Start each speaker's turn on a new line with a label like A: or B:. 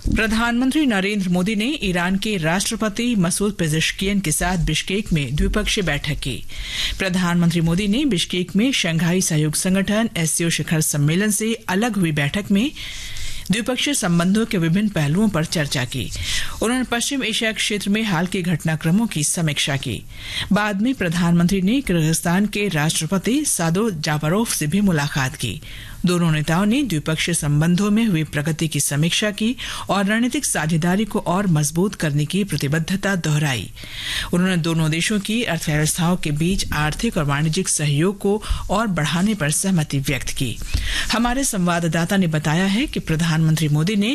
A: प्रधानमंत्री नरेंद्र मोदी ने ईरान के राष्ट्रपति मसूद पेजेश्कियन के साथ बिश्केक में द्विपक्षीय बैठक की। प्रधानमंत्री मोदी ने बिश्केक में शंघाई सहयोग संगठन SCO शिखर सम्मेलन से अलग हुई बैठक में द्विपक्षीय संबंधों के विभिन्न पहलुओं पर चर्चा की। उन्होंने पश्चिम एशिया क्षेत्र में हाल के घटनाक्रमों की समीक्षा की। बाद में प्रधानमंत्री ने किर्गिस्तान के राष्ट्रपति सादो जापरोव से भी मुलाकात की। दोनों नेताओं ने द्विपक्षीय संबंधों में हुई प्रगति की समीक्षा की और रणनीतिक साझेदारी को और मजबूत करने की प्रतिबद्धता दोहराई। उन्होंने दोनों देशों की अर्थव्यवस्थाओं के बीच आर्थिक और वाणिज्यिक सहयोग को और बढ़ाने पर सहमति व्यक्त की। हमारे संवाददाता ने बताया है कि प्रधानमंत्री मोदी ने